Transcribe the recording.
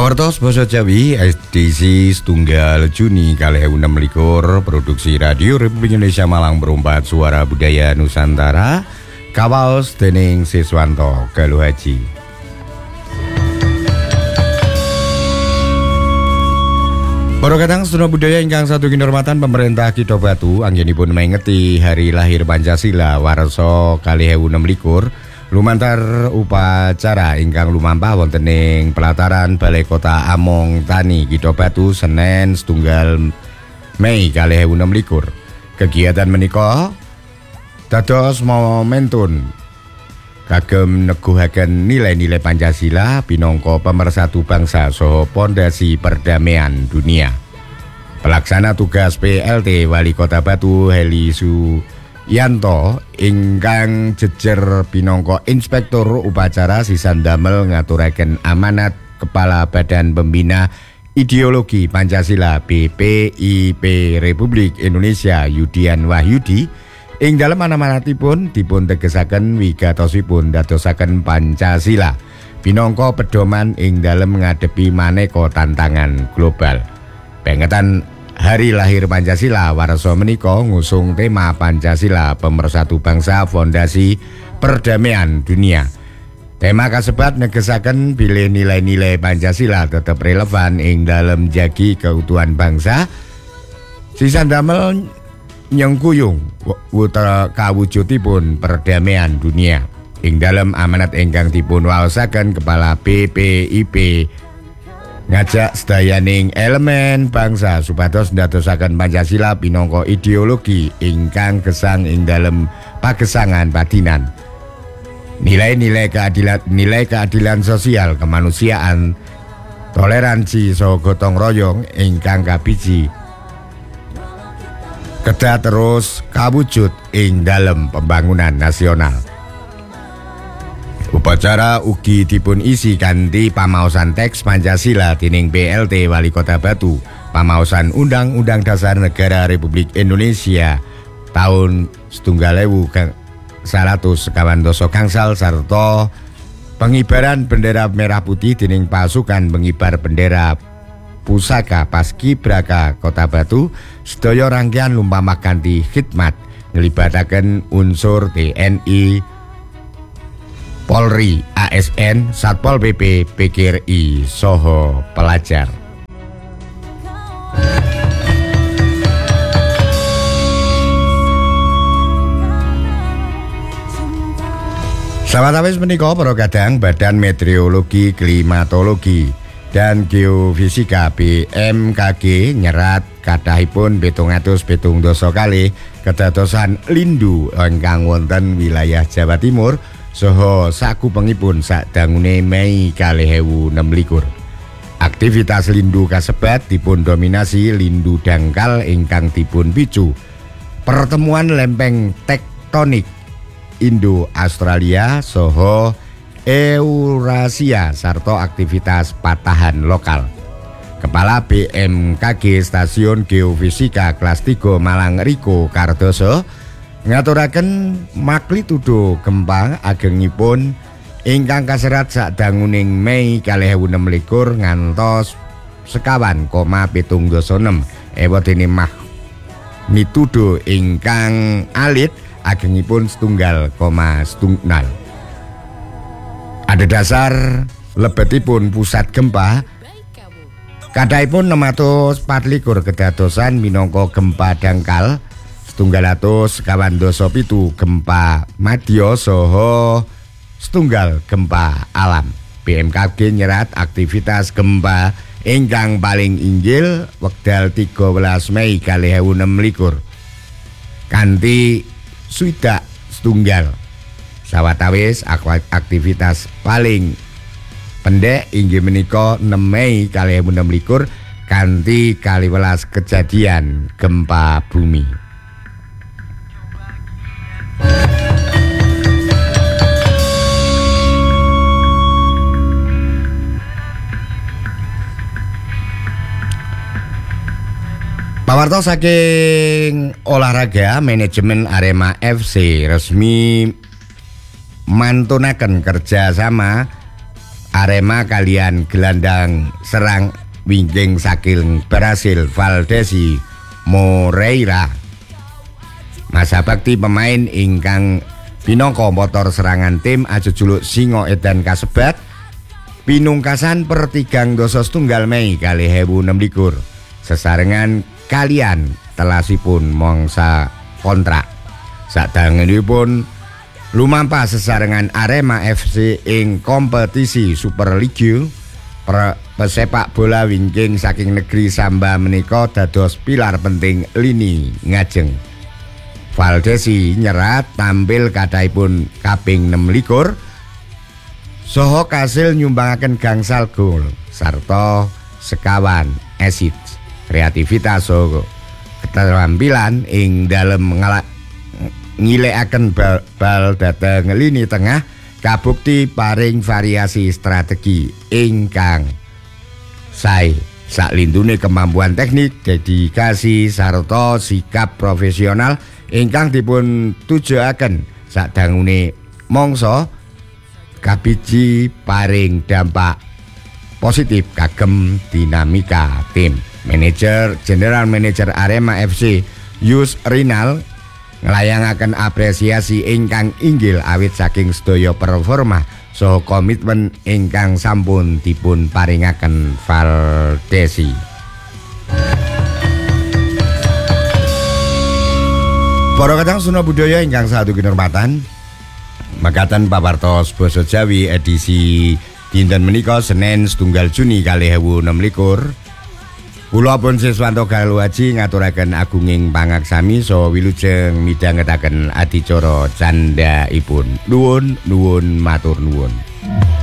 Pawartos Basa Jawi edisi setunggal Juni 2016 produksi Radio Republik Indonesia Malang berumpat suara budaya Nusantara kawaos dening Siswanto Galuh Haji. Para kadang sedaya budaya ingkang satu kinurmatan pemerintah Kitha Batu anggenipun mengeti hari lahir Pancasila warsa 2016 lumantar upacara ingkang lumampah wonten ing pelataran Balai Kota Among Tani Kitha Batu Senin setunggal Mei 2016. Kegiatan menika dados momentum kagem neguhaken nilai-nilai Pancasila pinangka pemersatu bangsa saha pondasi perdamaian dunia. Pelaksana tugas PLT Wali Kota Batu Heli Yanto ingkang jejer pinangka inspektur upacara sisan damel ngaturaken amanat Kepala Badan Pembina Ideologi Pancasila BPIP Republik Indonesia Yudian Wahyudi ing dalem amanatipun dipun tegesaken wigatosipun dadosaken Pancasila pinangka pedoman ing dalem ngadepi maneka tantangan global. Pengetan Hari lahir Pancasila warsa menika ngusung tema Pancasila Pemersatu Bangsa Fondasi Perdamaian Dunia. Tema kasebat negesaken bilih nilai-nilai Pancasila tetep relevan ing dalem jagi keutuhan bangsa. Sisan damel nyengkuyung kawujudipun perdamaian dunia. Ing dalem amanat ingkang dipun waosaken Kepala BPIP ngajak sedayaning elemen bangsa supados ndadosaken Pancasila pinangka ideologi ingkang gesang ing dalem pagesangan batinan. Nilai keadilan sosial, kemanusiaan, toleransi saha gotong royong ingkang kabiji kedah terus kawujud ing dalem pembangunan nasional. Upacara ugi dipun isi kanthi pamaosan teks Pancasila dening PLT Wali Kota Batu, pamaosan Undang-Undang Dasar Negara Republik Indonesia tahun 1950 gangsal sarta pengibaran bendera merah putih dening pasukan pengibar bendera Pusaka Paskibraka Kota Batu sedaya rangkaian lumpamah kanthi khidmat nglibataken unsur TNI, Polri, ASN, Satpol PP, PGRI, Soho, pelajar. Sahabat awis menika para kadang Badan Meteorologi, Klimatologi dan Geofisika BMKG nyerat kathahipun 770 kalih kedadosan lindu ingkang wonten wilayah Jawa Timur saha sakupengipun sakdangune Mei 2016. Aktivitas lindu kasebat dipun dominasi lindu dangkal ingkang dipun picu pertemuan lempeng tektonik Indo-Australia saha Eurasia sarta aktivitas patahan lokal. Kepala BMKG Stasiun Geofisika Kelas 3 Malang Riko Kardoso ngaturaken magnitudo gempa agengipun ingkang kaserat sakdanguning Mei 2016 ngantos 1,76 ewa dene magnitudo ingkang alit agengipun 1,7. Ada dasar lebetipun pusat gempa kadahipun 624 kedadosan minangka gempa dangkal 797 gempa madya saha 1 gempa alam. BMKG nyerat aktivitas gempa ingkang paling inggil wekdal 13 Mei 2016 kanthi swidak setunggal. Sawatawis aktivitas paling pendek inggih menika 6 Mei 2016 kanthi 12 kejadian gempa bumi. Pawarta saking olahraga, manajemen Arema FC resmi mantunaken kerja sama Arema kalian gelandang serang wingking saking Brasil Valdesi Moreira. Masa bakti pemain ingkang pinangka motor serangan tim ajejuluk Singo Edan kasebat pinungkasan per 3 Mei 2026 sesarengan kalian telasipun mangsa kontrak. Sadangunipun lumampa sesarengan Arema FC ing kompetisi Super League pesepak bola wingking saking negeri Samba menika dados pilar penting lini ngajeng. Valdesi nyerat tampil kadhaipun kaping 26 saha kasil nyumbangaken gangsal gol sarta sekawan assist. Kreativitas saha keterampilan ing dalem ngilekaken bal dhateng lini tengah kabukti paring variasi strategi ingkang sae. Saklintune kemampuan teknik, dedikasi sarta sikap profesional ingkang dipun tujuaken sadangune mangsa kabiji paring dampak positif kagem dinamika tim. General Manager Arema FC Yus Rinal nglayangaken apresiasi ingkang inggil awit saking sedaya performa saha komitmen ingkang sampun dipun paringaken Valdesi. Para kadang suna budaya ingkang satu kinurmatan, makaten pawartos basa Jawi edisi dinten menika Senin 1 Juni 2026. Kula pun Siswanto Galuhaji ngaturaken agunging pangaksami saha wilujeng midhangetaken adicara candhaipun. Nuwun matur nuwun.